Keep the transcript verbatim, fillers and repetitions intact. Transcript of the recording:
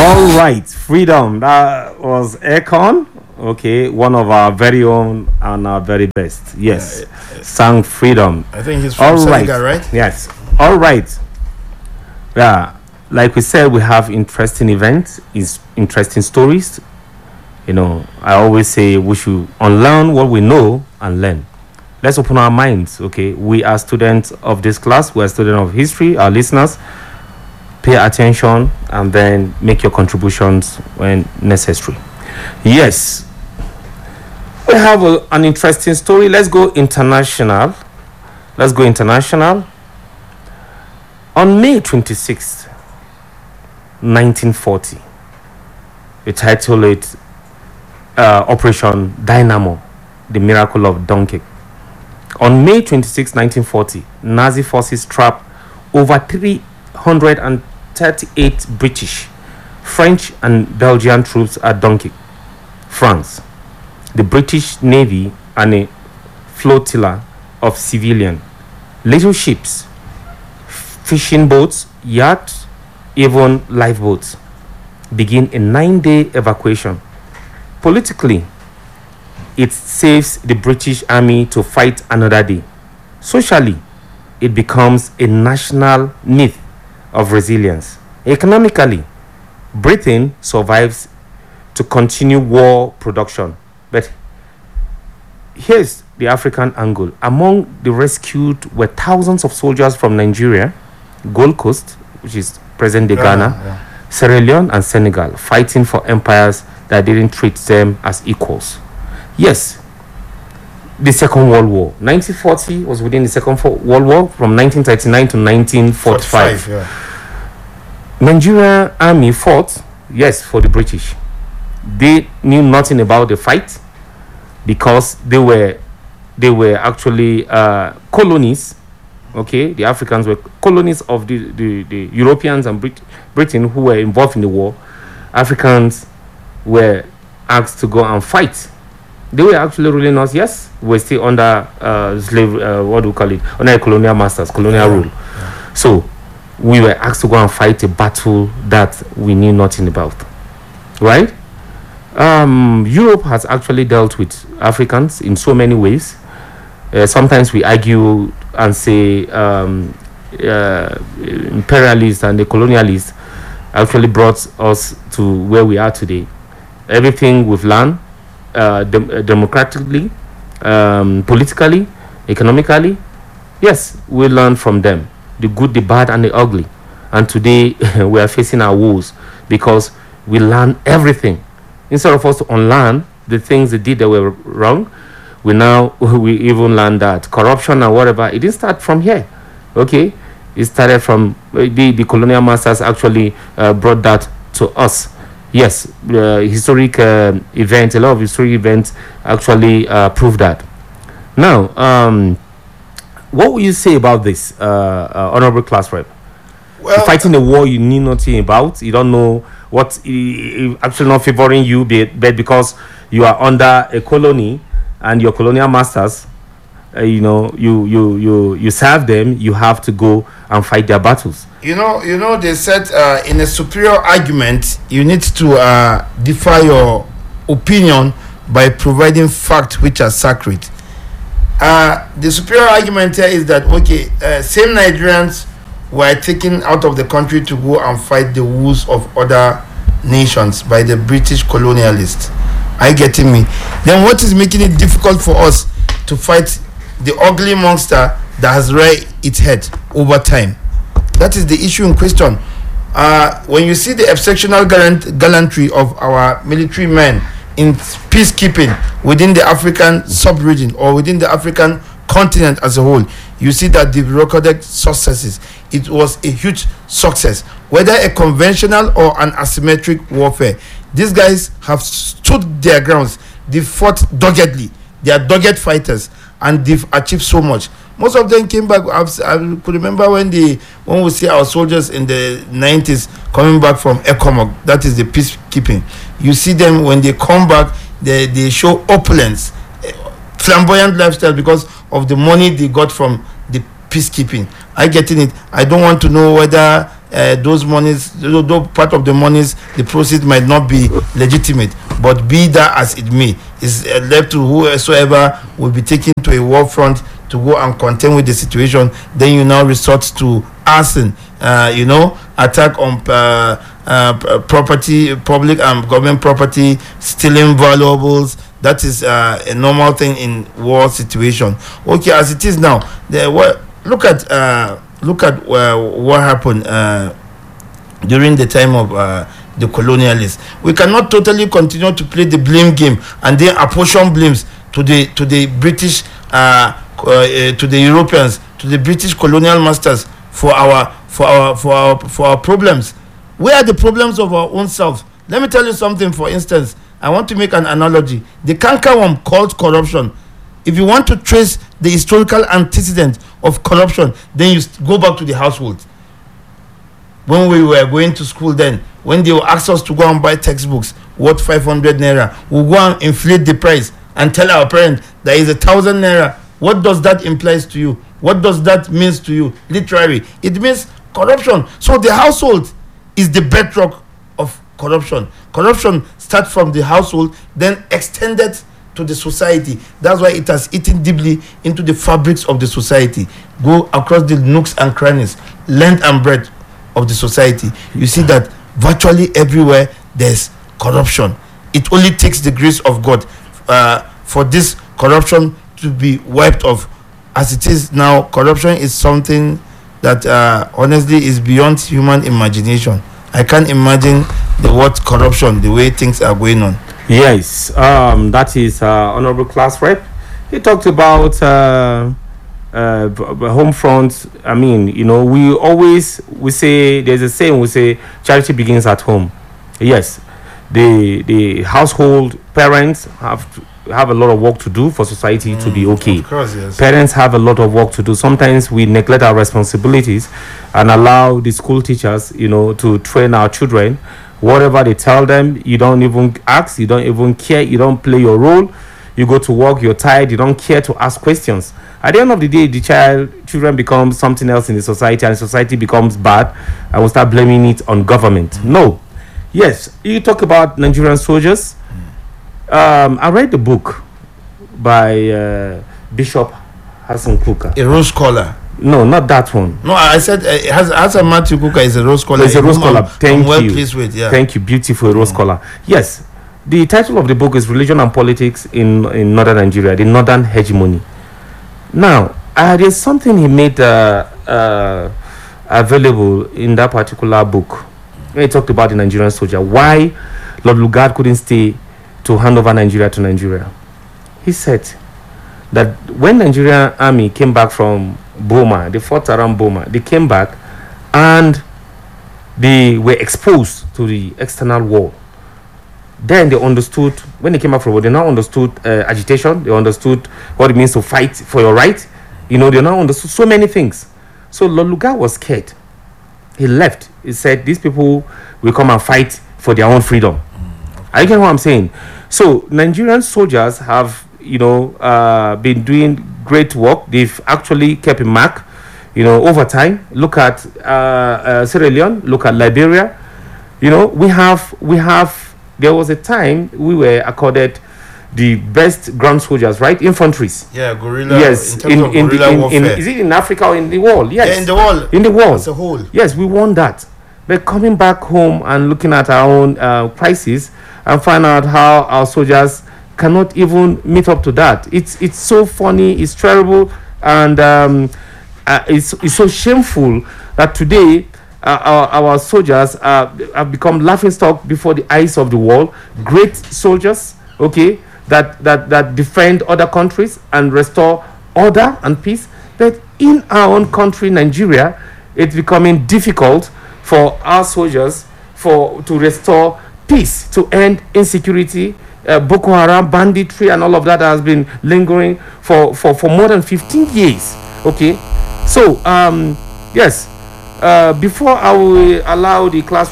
All right, freedom. That was Akon. Okay, one of our very own and our very best. Yes, Yeah, sang freedom. I think he's from All right. Senegal, right? Yes. All right. Yeah, like we said, we have interesting events, is interesting stories. You know, I always say we should unlearn what we know and learn. Let's open our minds. Okay, we are students of this class. We are students of history. Our listeners, pay attention and then make your contributions when necessary. Yes, we have a, an interesting story. Let's go international. Let's go international. On May twenty-sixth, nineteen forty, we titled it uh, Operation Dynamo, the Miracle of Dunkirk. On May twenty-sixth, nineteen forty, Nazi forces trapped over three hundred thirty-eight British, French, and Belgian troops at Dunkirk, France. The British Navy and a flotilla of civilian, little ships, fishing boats, yachts, even lifeboats begin a nine-day evacuation. Politically, it saves the British Army to fight another day. Socially, it becomes a national myth of resilience. Economically, Britain survives to continue war production. But here's the African angle. Among the rescued were thousands of soldiers from Nigeria, Gold Coast, which is present-day Ghana, Ghana, yeah. Sierra Leone, and Senegal, fighting for empires that didn't treat them as equals. Yes, the Second World War. nineteen forty was within the Second World War, from nineteen thirty-nine to nineteen forty-five. forty-five, yeah. Nigerian army fought, yes, for the British. They knew nothing about the fight because they were they were actually uh, colonies. Okay, the Africans were colonies of the, the, the Europeans and Brit- Britain who were involved in the war. Africans were asked to go and fight. They were actually ruling us, yes, we're still under uh, slave, uh, what do we call it, under colonial masters, colonial Yeah. rule. Yeah. So we were asked to go and fight a battle that we knew nothing about, right? Um, Europe has actually dealt with Africans in so many ways. Uh, sometimes we argue and say um, uh, imperialists and the colonialists actually brought us to where we are today. Everything we've learned, uh, dem- uh, democratically, um, politically, economically, yes, we learned from them. The good, the bad, and the ugly. And today we are facing our woes because we learned everything. Instead of us to unlearn the things they did that were wrong, we now we even learn that corruption and whatever, it didn't start from here. Okay, it started from uh, the, the colonial masters actually uh, brought that to us. Yes, uh, historic uh, events, a lot of historic events actually uh, prove that. Now, um, what will you say about this, uh, uh, honorable class rep? Well, You're fighting a war you knew nothing about. You don't know what i- i- actually not favoring you, but but because you are under a colony and your colonial masters, uh, you know, you you you you serve them. You have to go and fight their battles. you know, you know, they said uh, in a superior argument, you need to uh, defy your opinion by providing facts which are sacred. Uh, the superior argument here is that okay, uh, same Nigerians were taken out of the country to go and fight the wars of other nations by the British colonialists. Are you getting me? Then what is making it difficult for us to fight the ugly monster that has reared its head over time? That is the issue in question. Uh, when you see the exceptional gallant- gallantry of our military men in peacekeeping within the African sub-region or within the African continent as a whole, you see that they've recorded successes. It was a huge success, whether a conventional or an asymmetric warfare. These guys have stood their grounds. They fought doggedly. They are dogged fighters, and they've achieved so much. Most of them came back. I've, I could remember when the when we see our soldiers in the nineties coming back from ECOMOG, that is the peacekeeping. You see them when they come back, they, they show opulence, eh, flamboyant lifestyle because of the money they got from the peacekeeping. I getting it. I don't want to know whether uh, those monies, though, though part of the monies, the proceeds might not be legitimate, but be that as it may, is uh, left to whosoever will be taken to a war front to go and contend with the situation. Then you now resort to arson, uh, you know, attack on uh, uh, property, public and government property, stealing valuables. That is uh, a normal thing in war situation. Okay, as it is now, the, what, look at uh, look at uh, what happened uh, during the time of uh, the colonialists. We cannot totally continue to play the blame game and then apportion blames to the to the British, uh, uh, to the Europeans, to the British colonial masters for our for our for our for our problems. Where are the problems of our own self? Let me tell you something. For instance, I want to make an analogy. The cankerworm called corruption. If you want to trace the historical antecedent of corruption, then you go back to the household. When we were going to school then, when they will ask us to go and buy textbooks worth five hundred naira, we'll go and inflate the price and tell our parents that is a thousand naira. What does that imply to you? What does that mean to you? Literally, it means corruption. So the household is the bedrock of corruption. Corruption starts from the household, then extended to the society. That's why it has eaten deeply into the fabrics of the society. Go across the nooks and crannies, length and breadth of the society. You see that virtually everywhere there's corruption. It only takes the grace of God uh, for this corruption to be wiped off. As it is now, corruption is something that uh, honestly is beyond human imagination. I can't imagine the word corruption, the way things are going on. Yes, um, that is uh, Honorable Class Rep. He talked about uh, uh, home front. I mean, you know, we always, we say, there's a saying, we say, charity begins at home. Yes, the the household parents have to have a lot of work to do for society mm, to be okay. Of course, yes. Parents have a lot of work to do. Sometimes we neglect our responsibilities and allow the school teachers, you know, to train our children. Whatever they tell them, you don't even ask, you don't even care, you don't play your role. You go to work, you're tired, you don't care to ask questions. At the end of the day, the child, children become something else in the society, and society becomes bad, and we start blaming it on government. Mm. No. Yes, you talk about Nigerian soldiers. Um, I read the book by uh, Bishop Hassan Kuka. A rose scholar. No, not that one. No, I said uh, Has, Hassan Matthew Kuka is a rose scholar. It's a rose scholar. Thank well you. Pleased with, yeah. Thank you, beautiful rose mm. scholar. Yes, the title of the book is Religion and Politics in, in Northern Nigeria, the Northern Hegemony. Now, uh, there's something he made uh, uh, available in that particular book. When he talked about the Nigerian soldier, why Lord Lugard couldn't stay to hand over Nigeria to Nigeria. He said that when Nigerian army came back from Boma, they fought around Boma, they came back and they were exposed to the external war. Then they understood, when they came back from war, they now understood uh, agitation, they understood what it means to fight for your right. You know, they now understood so many things. So Lord Lugard was scared. He left. He said, these people will come and fight for their own freedom. Are you getting what I'm saying? So Nigerian soldiers have, you know, uh, been doing great work. They've actually kept a mark, you know, over time. Look at uh, uh, Sierra Leone. Look at Liberia. You know, we have, we have. There was a time we were accorded the best ground soldiers, right? Infantries. Yeah, guerrilla. Yes, in, in, in, guerrilla in, warfare. in, is it in Africa or in the world? Yes, yeah, in the world. In the world as a whole. Yes, we won that. But coming back home and looking at our own uh, crisis and find out how our soldiers cannot even meet up to that. It's it's so funny, it's terrible, and um, uh, it's, it's so shameful that today uh, our, our soldiers uh, have become laughingstock before the eyes of the world. Great soldiers, okay, that, that, that defend other countries and restore order and peace. But in our own country, Nigeria, it's becoming difficult for our soldiers for to restore peace, to end insecurity, uh, Boko Haram, banditry, and all of that has been lingering for, for, for more than fifteen years. Okay, so um, yes, uh, before I will allow the class